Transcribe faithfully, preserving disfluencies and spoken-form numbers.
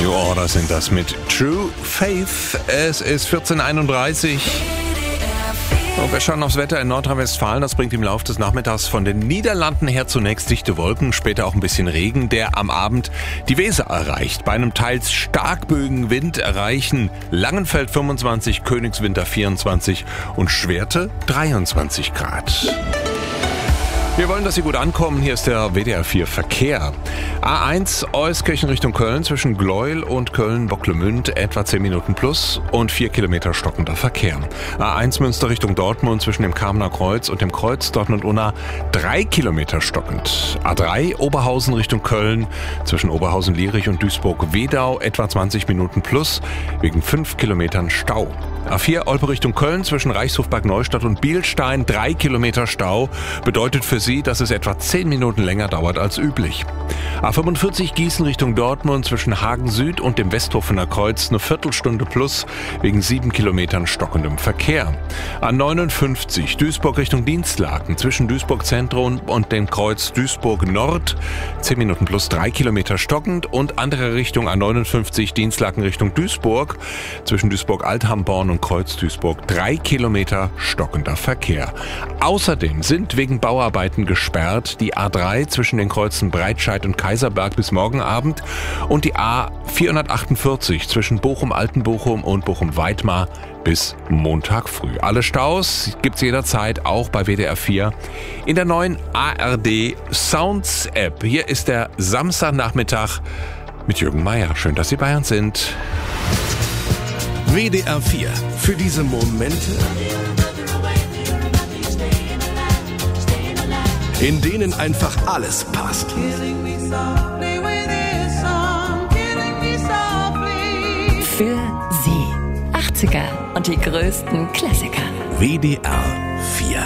New Order sind das mit True Faith. Es ist vierzehn Uhr einunddreißig. Und wir schauen aufs Wetter in Nordrhein-Westfalen. Das bringt im Laufe des Nachmittags von den Niederlanden her zunächst dichte Wolken, später auch ein bisschen Regen, der am Abend die Weser erreicht. Bei einem teils starkböigen Wind erreichen Langenfeld fünfundzwanzig, Königswinter vierundzwanzig und Schwerte dreiundzwanzig Grad. Wir wollen, dass Sie gut ankommen. Hier ist der W D R vier Verkehr. A eins Euskirchen Richtung Köln zwischen Gleuel und Köln-Bocklemünd etwa zehn Minuten plus und vier Kilometer stockender Verkehr. A eins Münster Richtung Dortmund zwischen dem Kamener Kreuz und dem Kreuz Dortmund-Unna drei Kilometer stockend. A drei Oberhausen Richtung Köln zwischen Oberhausen-Lierich und Duisburg-Wedau etwa zwanzig Minuten plus wegen fünf Kilometern Stau. A vier Olpe Richtung Köln zwischen Reichshofberg Neustadt und Bielstein drei Kilometer Stau bedeutet für Sie, dass es etwa zehn Minuten länger dauert als üblich. A fünfundvierzig Gießen Richtung Dortmund zwischen Hagen Süd und dem Westhofener Kreuz eine Viertelstunde plus wegen sieben Kilometern stockendem Verkehr. A neunundfünfzig Duisburg Richtung Dienstlaken zwischen Duisburg Zentrum und dem Kreuz Duisburg Nord zehn Minuten plus drei Kilometer stockend und andere Richtung A neunundfünfzig Dienstlaken Richtung Duisburg zwischen Duisburg Althamborn und Kreuz Duisburg drei Kilometer stockender Verkehr. Außerdem sind wegen Bauarbeiten gesperrt die A drei zwischen den Kreuzen Breitscheid und Kaiserberg bis morgen Abend und die A vierhundertachtundvierzig zwischen Bochum-Altenbochum und Bochum-Weidmar bis Montag früh. Alle Staus gibt's jederzeit auch bei W D R vier in der neuen A R D Sounds App. Hier ist der Samstagnachmittag mit Jürgen Meier. Schön, dass Sie bei uns sind. W D R vier. Für diese Momente, in denen einfach alles passt. Für Sie. achtziger und die größten Klassiker. W D R vier.